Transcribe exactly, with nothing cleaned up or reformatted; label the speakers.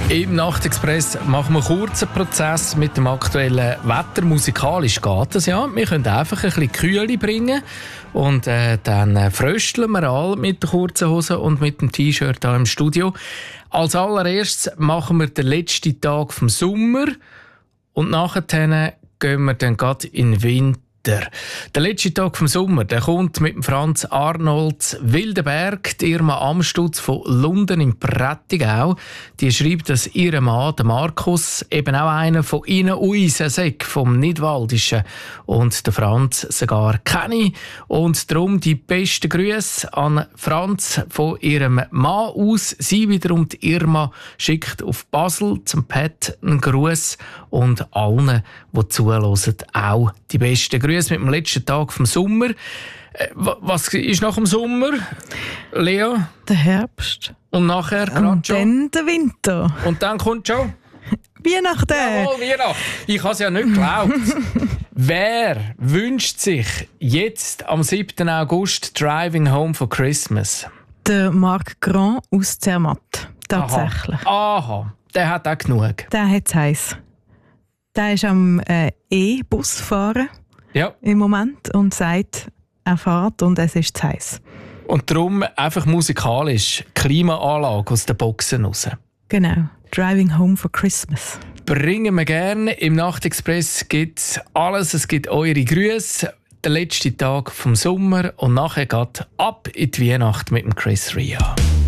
Speaker 1: Im Nachtexpress machen wir einen kurzen Prozess mit dem aktuellen Wetter. Musikalisch geht das ja. Wir können einfach ein bisschen Kühle bringen und äh, dann äh, frösteln wir alle mit der kurzen Hose und mit dem T-Shirt hier im Studio. Als allererstes machen wir den letzten Tag vom Sommer und nachher gehen wir dann gerade in den Winter. Der letzte Tag vom Sommer, der kommt mit dem Franz Arnolds Wildenberg, die Irma Amstutz von Lunden im Prättigau. Die schreibt, dass ihr Mann, der Markus, eben auch einer von ihnen uns sei, vom Nidwaldischen. Und der Franz sogar kenne. Und darum die besten Grüße an Franz von ihrem Mann aus. Sie wiederum, die Irma, schickt auf Basel zum Pat einen Gruß und allen, die zuhören, auch die besten Grüße mit dem letzten Tag vom Sommer. Was ist nach dem Sommer, Lea?
Speaker 2: Der Herbst.
Speaker 1: Und nachher
Speaker 2: Und
Speaker 1: schon?
Speaker 2: dann der Winter.
Speaker 1: Und dann kommt schon?
Speaker 2: Weihnachten.
Speaker 1: Jawohl, Weihnachten. Ich habe es ja nicht geglaubt. Wer wünscht sich jetzt am siebten August Driving Home for Christmas?
Speaker 2: Der Marc Grand aus Zermatt. Tatsächlich.
Speaker 1: Aha. Aha, der hat auch genug.
Speaker 2: Der hat es heiß. Der ist am äh, E-Bus fahren
Speaker 1: Ja.
Speaker 2: im Moment und sagt, er fährt und es ist zu heiß.
Speaker 1: Und darum einfach musikalisch Klimaanlage aus den Boxen raus.
Speaker 2: Genau. Driving Home for Christmas.
Speaker 1: Bringen wir gerne. Im Nachtexpress gibt es alles. Es gibt eure Grüße. Der letzte Tag vom Sommer und nachher geht ab in die Weihnacht mit dem Chris Ria.